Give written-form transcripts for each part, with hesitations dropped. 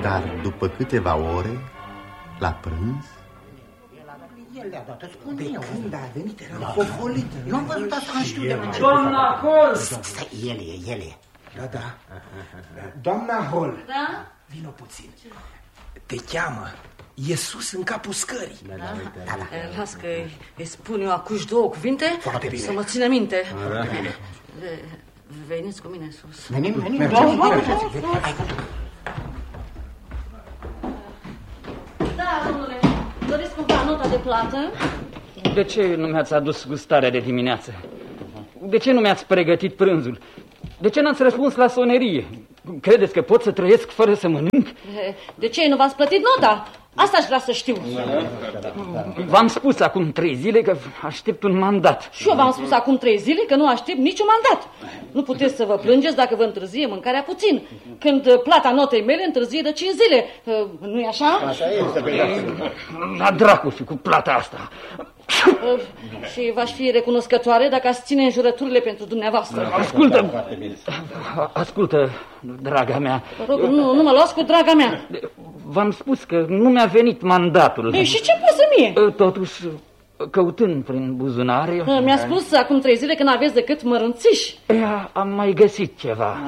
Dar după câteva ore, la prânz... El le-a dat, spune eu. Când a venit, era fofolit. Nu am văzut asta, nu știu de unde. Doamna Hall! Stai, el e. Da. Doamna Hall. Da? Vino puțin. Te cheamă. E sus în capul scării. Da. Las că îi spun eu acuși două cuvinte. Foarte bine. Să mă țină minte. Foarte bine. Veniți cu mine sus. Venim. Da, domnule, doriți cumva nota de plată? De ce nu mi-ați adus gustarea de dimineață? De ce nu mi-ați pregătit prânzul? De ce n-ați răspuns la sonerie? Credeți că pot să trăiesc fără să mănânc? De ce nu v-ați plătit nota? Asta aș vrea să știu. V-am spus acum 3 zile că aștept un mandat. Și eu v-am spus acum 3 zile că nu aștept niciun mandat. Nu puteți să vă plângeți dacă vă întârzie mâncarea puțin, când plata notei mele întârzie de 5 zile. Nu-i așa? Așa este. La dracu și cu plata asta. Și v-aș fi recunoscătoare dacă ați ține înjurăturile pentru dumneavoastră. Ascultă, draga mea. Vă rog, nu mă luați cu draga mea. V-am spus că nu mi-a venit mandatul. Ei, și ce poate să mie? Totuși, căutând prin buzunare... Mi-a spus acum 3 zile că n-aveți decât mărunțiși. Am mai găsit ceva.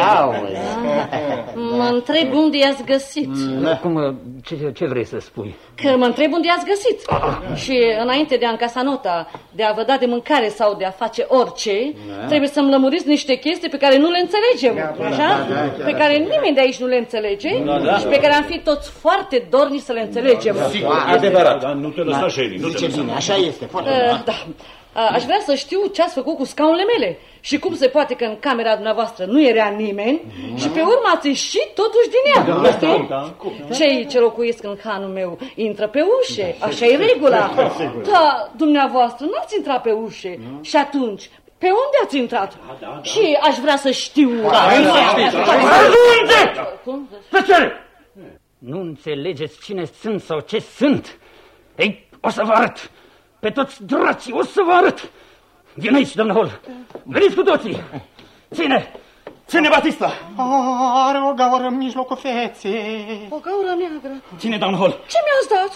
Mă întreb unde i-ați găsit. Cum, ce vrei să spui? Că mă întreb unde i-ați găsit. Și înainte de a încasa nota, de a vă da de mâncare sau de a face orice, trebuie să-mi lămuriți niște chestii pe care nu le înțelegem. Așa? Pe care nimeni de aici nu le înțelege și pe care am fi toți foarte dorni să le înțelegem. Adevărat. Dar nu te lăsa, Shelly. Așa este. Da. Aș vrea să știu ce ați făcut cu scaunele mele și cum se poate că în camera dumneavoastră nu era nimeni și pe urmă ați ieșit totuși din ea. Cei ce locuiesc în hanul meu intră pe ușe, așa e regula. Da, dumneavoastră n-ați intrat pe ușe și atunci pe unde ați intrat? Și aș vrea să știu. Nu înțelegeți cine sunt sau ce sunt? Ei, o să vă arăt. Pe toți dracii, o să vă arăt! Vin aici, domnul Hall! Veniți cu toții! Ține Batista! Are o gaură în mijlocul feței. O gaură neagră. Ține, domnul Hall! Ce mi-ați dat?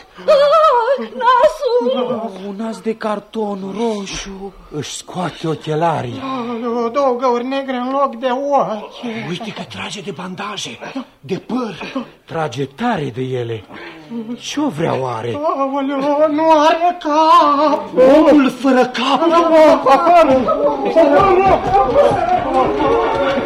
Nasul! Un nas de carton roșu. Își scoate ochelarii. Două gauri negre în loc de ochi. Uite că trage de bandaje, de păr. Trage tare de ele. Ce-o vrea oare? Aoleu, nu are cap. Omul fără cap.